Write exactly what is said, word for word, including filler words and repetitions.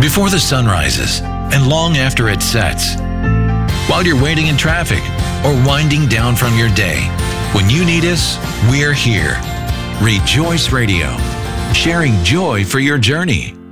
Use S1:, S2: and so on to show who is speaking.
S1: before the sun rises, and long after it sets. While you're waiting in traffic or winding down from your day, when you need us, we're here. Rejoice Radio, sharing joy for your journey.